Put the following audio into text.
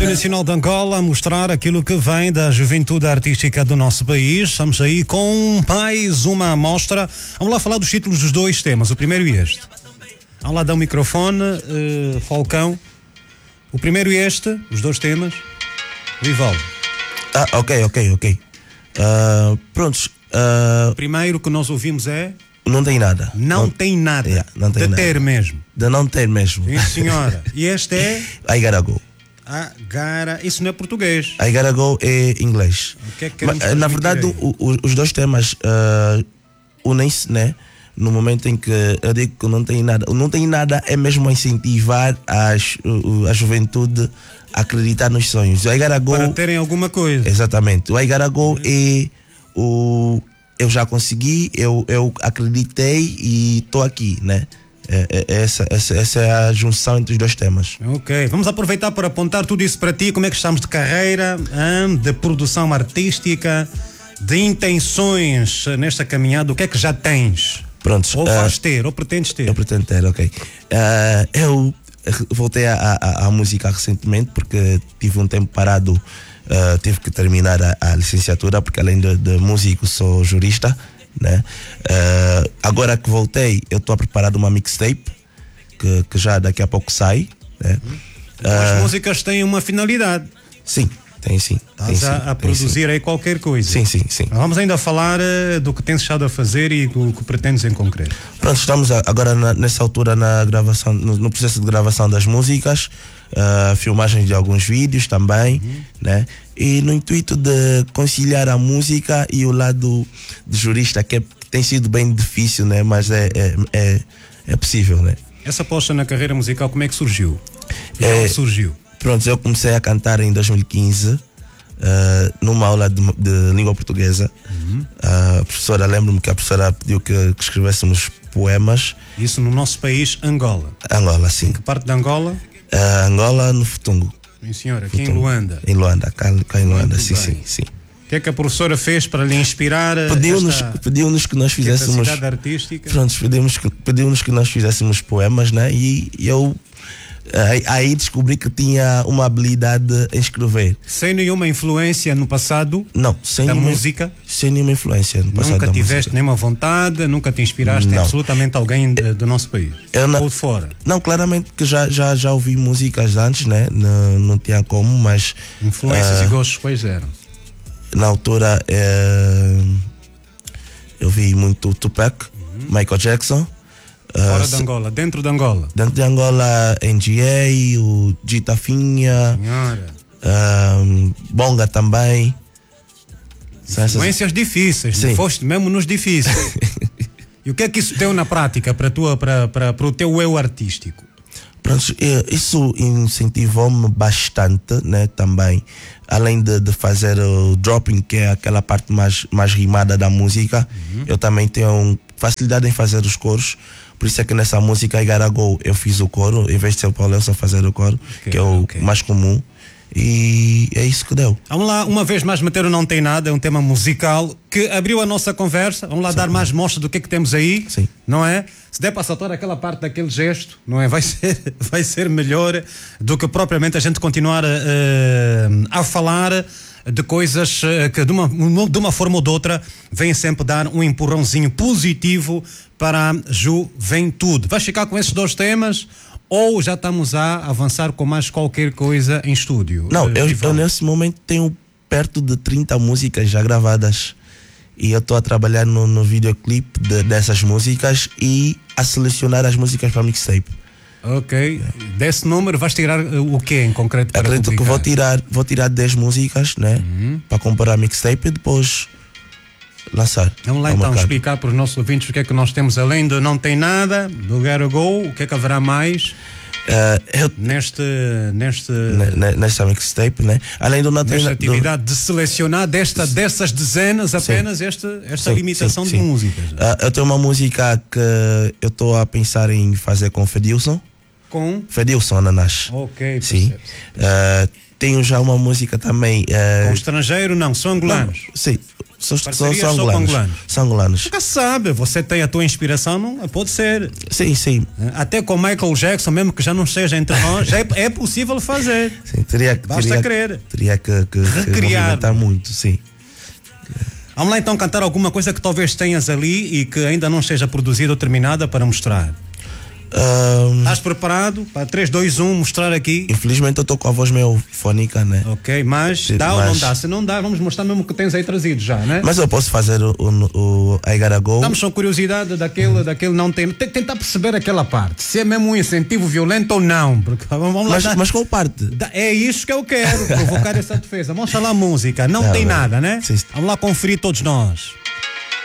Rádio Nacional de Angola a mostrar aquilo que vem da juventude artística do nosso país. Estamos aí com mais uma amostra. Vamos lá falar dos títulos dos dois temas, o primeiro e este. Vamos lá dar o microfone, Falcão. O primeiro e este, os dois temas. Vivaldo. Ok. Prontos. O primeiro que nós ouvimos é... Não tem nada. Não tem nada. Yeah, não tem de nada. ter mesmo. De não ter mesmo. Sim, senhora. E este é... I gotta go. Isso não é português. I gotta go é inglês. O que é que Mas, queremos na verdade, os dois temas unem-se, né? No momento em que eu digo que não tem nada. O não tem nada é mesmo incentivar a juventude a acreditar nos sonhos. O I gotta go, para terem alguma coisa. Exatamente. O I gotta go é o... Eu já consegui, eu acreditei e estou aqui, né? Essa é a junção entre os dois temas. Ok, vamos aproveitar para apontar tudo isso para ti. Como é que estamos de carreira, de produção artística, de intenções nesta caminhada? O que é que já tens? Prontos. Ou vais ter, ou pretendes ter? Eu pretendo ter, ok. Eu voltei à música recentemente porque tive um tempo parado. Tive que terminar a licenciatura porque além de músico sou jurista, né? Agora que voltei eu estou a preparar uma mixtape que já daqui a pouco sai, né? As músicas têm uma finalidade. Sim, tem sim. Estás a produzir aí qualquer coisa. Sim. Vamos ainda falar do que tens estado a fazer e do que pretendes em concreto. Pronto, estamos agora nessa altura na gravação, no processo de gravação das músicas, filmagens de alguns vídeos também, né? E no intuito de conciliar a música e o lado de jurista, que tem sido bem difícil, né? Mas é possível, né? Essa aposta na carreira musical, como é que surgiu? Surgiu? Pronto, eu comecei a cantar em 2015, numa aula de língua portuguesa. A professora, lembro-me que a professora pediu que escrevêssemos poemas. Isso no nosso país, Angola. Angola, sim. Em que parte de Angola? Angola, no Futungo. Sim, senhora, aqui em Luanda. Em Luanda, cá em Luanda, sim. O que é que a professora fez para lhe inspirar? Pediu-nos que nós fizéssemos. Artística? Pronto, pediu-nos que nós fizéssemos poemas, né? E eu aí descobri que tinha uma habilidade em escrever. Sem nenhuma influência no passado? Não, música? Sem nenhuma influência no passado. Nunca tiveste nenhuma vontade, nunca te inspiraste em absolutamente alguém do nosso país? Ou de fora? Não, claramente que já ouvi músicas antes, né? Não tinha como, mas. Influências e gostos quais eram? Na altura eu vi muito Tupac, Michael Jackson. Fora de Angola, dentro de Angola? Dentro de Angola, NGA, o Gita Finha, Bonga também. Influências difíceis, foste mesmo nos difíceis. E o que é que isso deu na prática para o teu eu artístico? Pronto, isso incentivou-me bastante, né, também. Além de fazer o dropping, que é aquela parte mais rimada da música, eu também tenho facilidade em fazer os coros. Por isso é que nessa música I Gotta Go eu fiz o coro, em vez de ser o Paulo a fazer o coro, que é o mais comum. E é isso que deu. Vamos lá, uma vez mais, meter o Não Tem Nada, é um tema musical que abriu a nossa conversa. Vamos lá dar mais mostra do que é que temos aí. Sim. Não é? Se der para saltar aquela parte daquele gesto, não é? Vai ser melhor do que propriamente a gente continuar a falar de coisas que de uma forma ou de outra vêm sempre dar um empurrãozinho positivo para a juventude. Vais ficar com esses dois temas ou já estamos a avançar com mais qualquer coisa em estúdio? Não, eu nesse momento tenho perto de 30 músicas já gravadas e eu estou a trabalhar no videoclipe dessas músicas e a selecionar as músicas para mixtape. Ok, desse número vais tirar o que em concreto para acredito publicar? Que vou tirar 10 músicas, né? Para comprar a mixtape e depois lançar. Vamos lá então explicar para os nossos ouvintes o que é que nós temos além do Não Tem Nada, do Gotta Go, o que é que haverá mais nesta mixtape, né? Além do Não Tem Nada, atividade de selecionar dessas dezenas apenas esta limitação de músicas. Eu tenho uma música que eu estou a pensar em fazer com Fedilson. Com? Fedilson Ananás. Ok, sim. Tenho já uma música também. Com estrangeiro não, são angolanos. Sim, são angolanos. São angolanos. Nunca se sabe, você tem a tua inspiração, não, pode ser. Sim, sim. Até com Michael Jackson, mesmo que já não seja entre nós, já é possível fazer. Sim, basta querer. Teria que recriar muito, sim. Vamos lá então cantar alguma coisa que talvez tenhas ali e que ainda não seja produzida ou terminada para mostrar. Estás preparado para 3, 2, 1 mostrar aqui? Infelizmente eu estou com a voz meio fónica, né? Ok, mas dá ou não dá? Se não dá, vamos mostrar mesmo que tens aí trazido já, né? Mas eu posso fazer o I Gotta Go. Estamos com curiosidade daquele não tem. Tentar perceber aquela parte. Se é mesmo um incentivo violento ou não. Porque, vamos lá mas qual parte? É isso que eu quero, provocar essa defesa. Vamos falar música. Não tem nada, né? Sim. Vamos lá conferir todos nós.